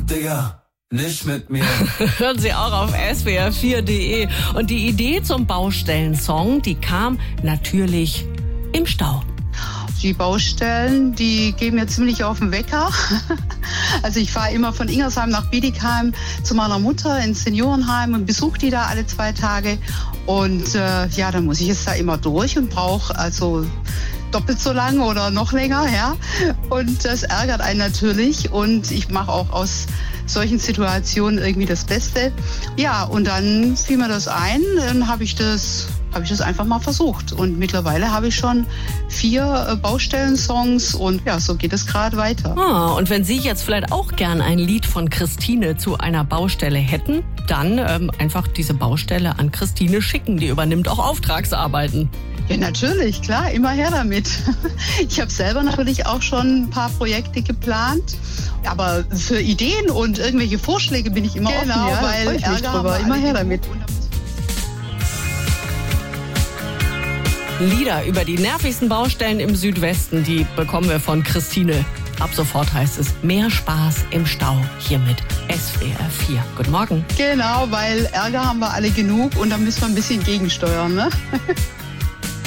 Digga, nicht mit mir. Hören Sie auch auf swr4.de. Und die Idee zum Baustellensong, die kam natürlich im Stau. Die Baustellen, die gehen mir ziemlich auf den Wecker. Also ich fahre immer von Ingersheim nach Bietigheim zu meiner Mutter ins Seniorenheim und besuche die da alle 2 Tage. Und ja, dann muss ich jetzt da immer durch und brauche also doppelt so lang oder noch länger, ja. Und das ärgert einen natürlich. Und ich mache auch aus solchen Situationen irgendwie das Beste. Ja, und dann fiel mir das ein, dann habe ich das einfach mal versucht. Und mittlerweile habe ich schon 4 Baustellensongs und ja, so geht es gerade weiter. Und wenn Sie jetzt vielleicht auch gern ein Lied von Christine zu einer Baustelle hätten, dann einfach diese Baustelle an Christine schicken. Die übernimmt auch Auftragsarbeiten. Ja, natürlich, klar, immer her damit. Ich habe selber natürlich auch schon ein paar Projekte geplant. Aber für Ideen und irgendwelche Vorschläge bin ich immer offen, ja, weil ich mich drüber. Immer her damit. Lieder über die nervigsten Baustellen im Südwesten, die bekommen wir von Christine. Ab sofort heißt es mehr Spaß im Stau hier mit SWR4. Guten Morgen. Genau, weil Ärger haben wir alle genug und da müssen wir ein bisschen gegensteuern, ne?